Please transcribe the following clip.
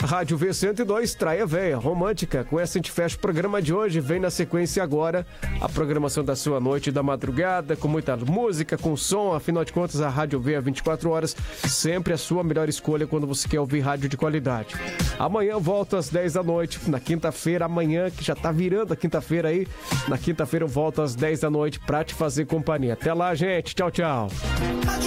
Rádio V102, Traia Véia, romântica. Com essa a gente fecha o programa de hoje. Vem na sequência agora a programação da sua noite e da madrugada, com muita música, com som. Afinal de contas, a Rádio V 24 horas, sempre a sua melhor escolha quando você quer ouvir rádio de qualidade. Amanhã eu volto às 10 da noite, na quinta-feira, amanhã, que já tá virando a quinta-feira aí. Na quinta-feira eu volto às 10 da noite pra te fazer companhia. Até lá, gente. Tchau, tchau.